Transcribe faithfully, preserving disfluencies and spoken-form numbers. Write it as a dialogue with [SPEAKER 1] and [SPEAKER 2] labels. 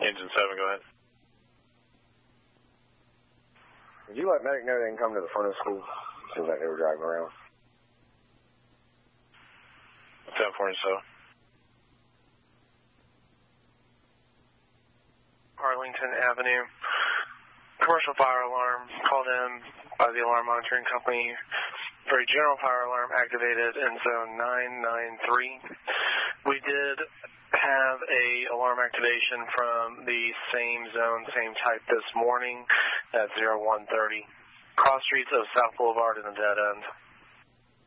[SPEAKER 1] Engine seven, go ahead.
[SPEAKER 2] Did you let medic know they can come to the front of the school? Seems like they were driving around.
[SPEAKER 1] ten forty-seven.
[SPEAKER 3] Arlington Avenue. Commercial fire alarm called in by the alarm monitoring company for a general fire alarm activated in zone nine nine three. We did have a alarm activation from the same zone, same type this morning at zero one thirty. Cross streets of South Boulevard in the dead end.